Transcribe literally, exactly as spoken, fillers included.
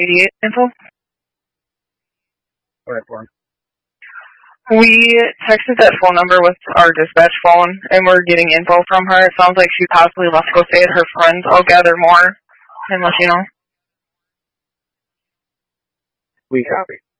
eighty-eight info? Go ahead, Lauren. We texted that phone number with our dispatch phone, and we're getting info from her. It sounds like she possibly left to go stay at her friend's. I'll gather more and let you know. We copy.